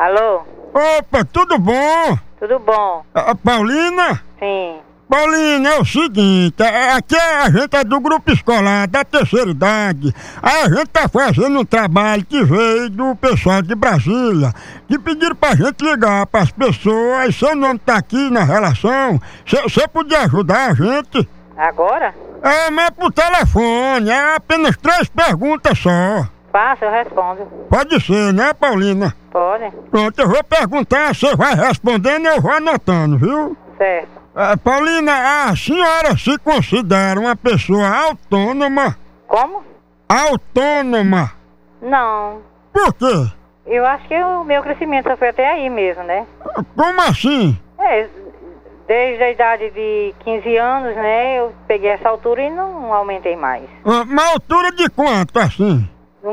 Alô? Opa, tudo bom? Tudo bom? Paulina? Sim. Paulina, é o seguinte, aqui a gente é do grupo escolar da terceira idade. Aí a gente tá fazendo um trabalho que veio do pessoal de Brasília, que pediram pra gente ligar pras pessoas, seu nome tá aqui na relação, você podia ajudar a gente? Agora? É, mas por telefone, é apenas 3 perguntas só. Passa, eu respondo. Pode ser, né, Paulina? Pode? Pronto, eu vou perguntar, você vai respondendo e eu vou anotando, viu? Certo. Paulina, a senhora se considera uma pessoa autônoma? Como? Autônoma? Não. Por quê? Eu acho que o meu crescimento só foi até aí mesmo, né? Como assim? Desde a idade de 15 anos, né? Eu peguei essa altura e não aumentei mais. Uma altura de quanto, assim?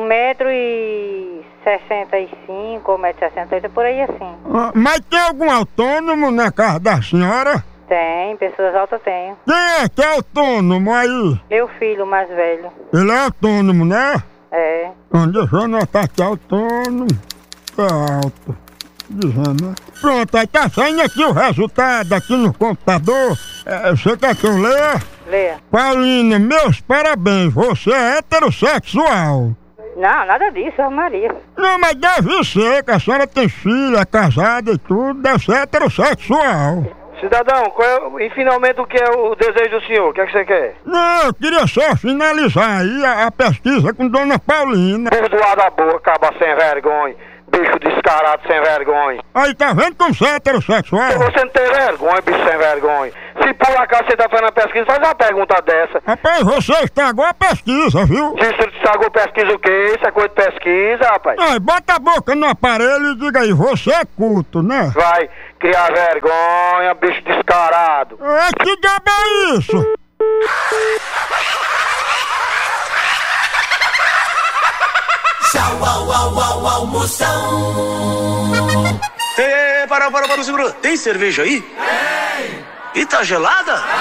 1,65 m ou 1,68 m, por aí assim. Mas tem algum autônomo na casa da senhora? Tem, pessoas altas tenho. Quem é que é autônomo aí? Meu filho mais velho. Ele é autônomo, né? É. Deixa eu anotar aqui, autônomo. É alto. Dizendo, né? Pronto, aí tá saindo aqui o resultado aqui no computador. Você quer que eu leia? Leia. Paulina, meus parabéns, você é heterossexual. Não, nada disso, Maria. Não, mas deve ser, que a senhora tem filha, é casada e tudo, deve ser heterossexual. Cidadão, e finalmente o que é o desejo do senhor? O que é que você quer? Não, eu queria só finalizar aí a pesquisa com Dona Paulina. Perdoado a boca, acaba sem vergonha. Bicho descarado sem vergonha. Aí, tá vendo como você é heterossexual? Você não tem vergonha, bicho sem vergonha. Se por acaso você tá fazendo a pesquisa, faz uma pergunta dessa. Rapaz, você estragou a pesquisa, viu? Se você estragou pesquisa o quê? Isso é coisa de pesquisa, rapaz. Ai, bota a boca no aparelho e diga aí, você é culto, né? Vai criar vergonha, bicho descarado. Que diabo é isso? Tchau, au, moção. Para, segura. Tem cerveja aí? Tem. E tá gelada?